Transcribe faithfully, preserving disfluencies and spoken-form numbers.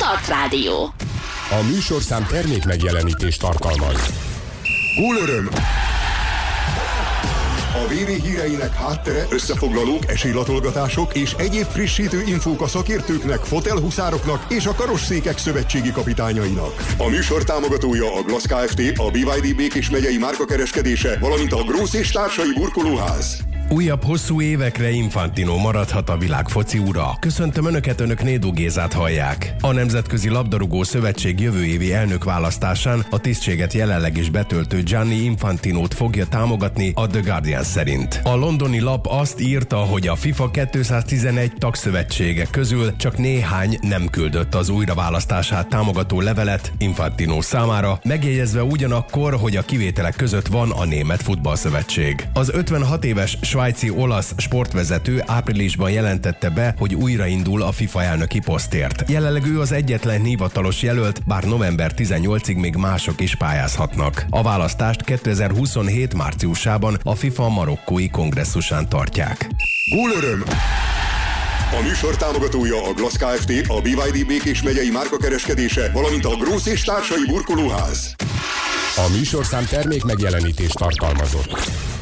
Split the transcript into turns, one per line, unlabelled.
Startrádió.
A műsorszám termék megjelenítést tartalmaz.
Gólöröm! A vé vé híreinek háttere, összefoglalók, esélylatolgatások és egyéb frissítő infók a szakértőknek, fotelhuszároknak és a karosszékek szövetségi kapitányainak. A műsor támogatója a Glass Kft., a bé vé dé Békés megyei márkakereskedése, valamint a Grósz és társai burkolóház.
Újabb hosszú évekre Infantino maradhat a világ foci ura. Köszöntöm Önöket, Önök Nédó Gézát hallják. A Nemzetközi Labdarúgó Szövetség jövő évi elnökválasztásán a tisztséget jelenleg is betöltő Gianni Infantinót fogja támogatni a The Guardian szerint. A londoni lap azt írta, hogy a FIFA kétszáztizenegy tagszövetsége közül csak néhány nem küldött az újraválasztását támogató levelet Infantino számára, megjegyezve ugyanakkor, hogy a kivételek között van a Német Futballszövetség. Az ötvenhat éves svájci-olasz sportvezető áprilisban jelentette be, hogy újraindul a FIFA elnöki posztért. Jelenleg ő az egyetlen hivatalos jelölt, bár november tizennyolcadikáig még mások is pályázhatnak. A választást kétezer-huszonhét márciusában a FIFA marokkói kongresszusán tartják.
Gólöröm! A műsor támogatója a Glass Kft., a bé vé dé Békés megyei márkakereskedése, valamint a Grósz és társai burkolóház.
A műsorszám termék megjelenítést tartalmazott.